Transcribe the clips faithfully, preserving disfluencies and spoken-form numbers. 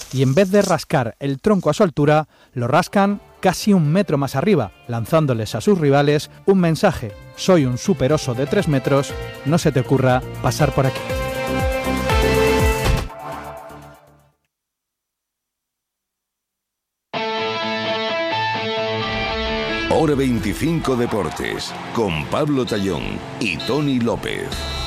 y en vez de rascar el tronco a su altura, lo rascan casi un metro más arriba, lanzándoles a sus rivales un mensaje: soy un superoso de tres metros, no se te ocurra pasar por aquí. Hora veinticinco Deportes, con Pablo Tallón y Tony López.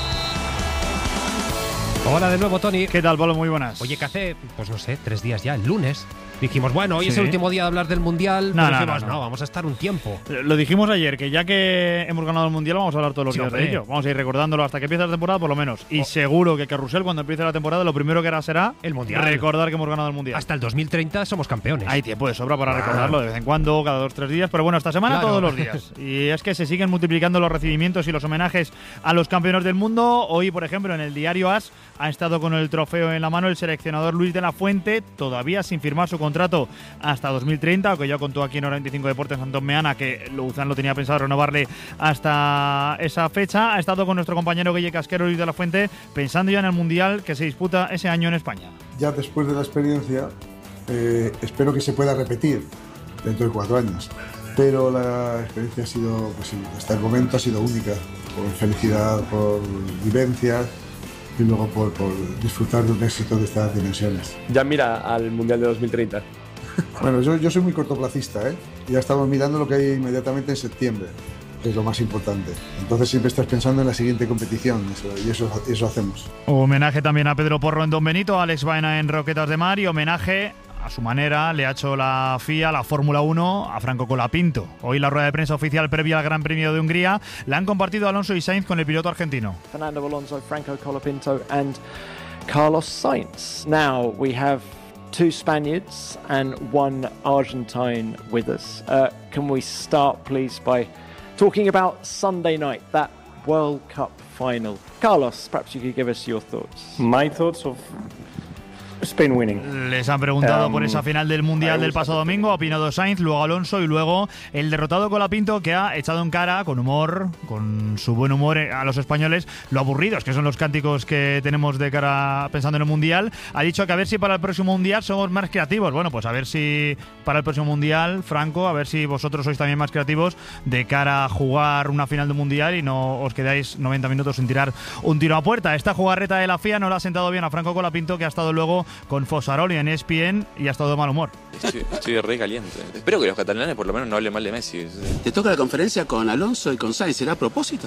Hola de nuevo, Tony. ¿Qué tal, Pablo? Muy buenas. Oye, que hace, pues no sé, tres días ya, el lunes, dijimos, bueno, hoy sí. es el último día de hablar del Mundial. No, pero no, dijimos, no, no, no, vamos a estar un tiempo. Lo dijimos ayer, que ya que hemos ganado el Mundial, vamos a hablar todos los Sí, días hombre. de ello. Vamos a ir recordándolo hasta que empiece la temporada, por lo menos. Y Oh. seguro que Carrusel, cuando empiece la temporada, lo primero que hará será El Mundial. recordar que hemos ganado el Mundial. Hasta el dos mil treinta somos campeones. Hay tiempo de sobra para Ah. recordarlo de vez en cuando, cada dos o tres días. Pero bueno, esta semana Claro. todos los días. Y es que se siguen multiplicando los recibimientos y los homenajes a los campeones del mundo. Hoy, por ejemplo, en el diario AS ha estado con el trofeo en la mano el seleccionador Luis de la Fuente, todavía sin firmar su contrato hasta dos mil treinta, aunque ya contó aquí en Hora veinticinco Deportes Antón Meana que Luzán lo tenía pensado renovarle hasta esa fecha. Ha estado con nuestro compañero Guille Casquero, Luis de la Fuente, pensando ya en el Mundial que se disputa ese año en España. Ya después de la experiencia, eh, espero que se pueda repetir dentro de cuatro años. Pero la experiencia ha sido, pues sí, hasta el momento ha sido única, por felicidad, por vivencias y luego por, por disfrutar de un éxito de estas dimensiones. Ya mira al Mundial de dos mil treinta. Bueno, yo, yo soy muy cortoplacista, ¿eh? Ya estamos mirando lo que hay inmediatamente en septiembre, que es lo más importante. Entonces siempre estás pensando en la siguiente competición, eso, y eso, eso hacemos. Homenaje también a Pedro Porro en Don Benito, a Alex Baena en Roquetas de Mar y homenaje a su manera le ha hecho la F I A, la Fórmula uno, a Franco Colapinto. Hoy la rueda de prensa oficial previa al Gran Premio de Hungría la han compartido Alonso y Sainz con el piloto argentino. Fernando Alonso, Franco Colapinto and Carlos Sainz. Now we have two Spaniards and one Argentine with us. Uh, can we start, please, by talking about Sunday night, that World Cup final? Carlos, perhaps you could give us your thoughts. My thoughts of Spain winning. Les han preguntado Um, por esa final del Mundial del pasado domingo, ha opinado Sainz, luego Alonso y luego el derrotado Colapinto, que ha echado en cara con humor, con su buen humor a los españoles, lo aburridos que son los cánticos que tenemos de cara pensando en el Mundial. Ha dicho que a ver si para el próximo Mundial somos más creativos. Bueno, pues a ver si para el próximo Mundial, Franco, a ver si vosotros sois también más creativos de cara a jugar una final del Mundial y no os quedáis noventa minutos sin tirar un tiro a puerta. Esta jugarreta de la F I A no le ha sentado bien a Franco Colapinto, que ha estado luego con Fosaroli en E S P N y ha estado de mal humor. Estoy, estoy re caliente. Espero que los catalanes por lo menos no hablen mal de Messi. Te toca la conferencia con Alonso y con Sainz, ¿será a propósito?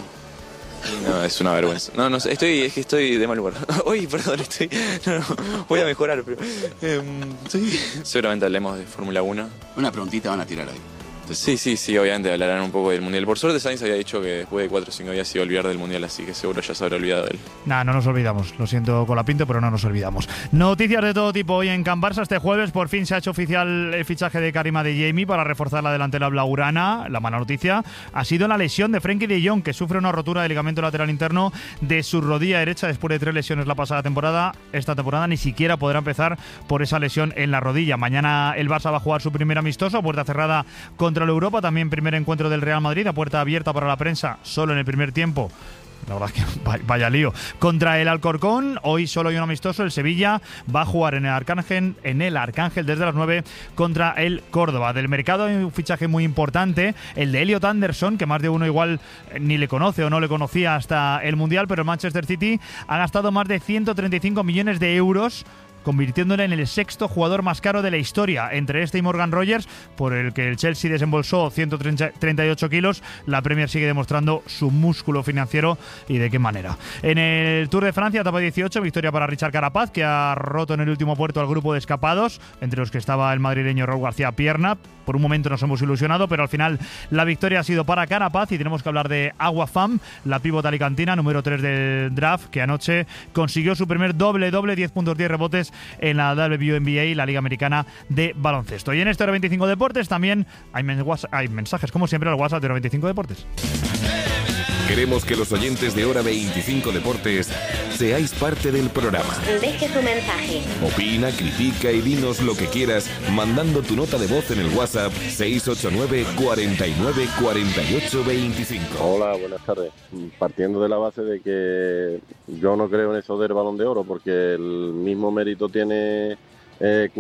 No, es una vergüenza. No, no sé, estoy, es que estoy de mal humor. Uy, perdón, estoy. No, no, voy a mejorar, pero. Eh, estoy... Seguramente hablemos de Fórmula uno. Una preguntita van a tirar ahí. Sí, sí, sí, obviamente hablarán un poco del Mundial. Por suerte Sainz había dicho que después de cuatro o cinco días se iba a olvidar del Mundial, así que seguro ya se habrá olvidado de él. Nah, no nos olvidamos. Lo siento Colapinto, pero no nos olvidamos. Noticias de todo tipo hoy en Can Barça. Este jueves por fin se ha hecho oficial el fichaje de Karim Adeyemi para reforzar la delantera blaugrana. La mala noticia ha sido la lesión de Frenkie de Jong, que sufre una rotura del ligamento lateral interno de su rodilla derecha después de tres lesiones la pasada temporada. Esta temporada ni siquiera podrá empezar por esa lesión en la rodilla. Mañana el Barça va a jugar su primer amistoso a puerta cerrada contra la Europa. También primer encuentro del Real Madrid a puerta abierta para la prensa, solo en el primer tiempo. La verdad es que vaya lío. Contra el Alcorcón, hoy solo hay un amistoso. El Sevilla va a jugar en el Arcángel, en el Arcángel desde las nueve contra el Córdoba. Del mercado hay un fichaje muy importante, el de Elliot Anderson, que más de uno igual ni le conoce o no le conocía hasta el Mundial, pero el Manchester City ha gastado más de ciento treinta y cinco millones de euros, convirtiéndole en el sexto jugador más caro de la historia. Entre este y Morgan Rogers, por el que el Chelsea desembolsó ciento treinta y ocho kilos, la Premier sigue demostrando su músculo financiero y de qué manera. En el Tour de Francia, etapa dieciocho, victoria para Richard Carapaz, que ha roto en el último puerto al grupo de escapados, entre los que estaba el madrileño Raúl García Pierna. Por un momento nos hemos ilusionado, pero al final la victoria ha sido para Carapaz y tenemos que hablar de Agua Fam, la pívot alicantina, número tres del draft, que anoche consiguió su primer doble-doble, diez puntos, diez rebotes en la W N B A, la Liga Americana de Baloncesto. Y en este Hora veinticinco Deportes también hay, men- hay mensajes, como siempre, al WhatsApp de Hora veinticinco Deportes. Queremos que los oyentes de Hora veinticinco Deportes seáis parte del programa. Deje su mensaje. Opina, critica y dinos lo que quieras mandando tu nota de voz en el WhatsApp seis ocho nueve, cuarenta y nueve, cuarenta y ocho, veinticinco. Hola, buenas tardes. Partiendo de la base de que yo no creo en eso del Balón de Oro, porque el mismo mérito tiene eh,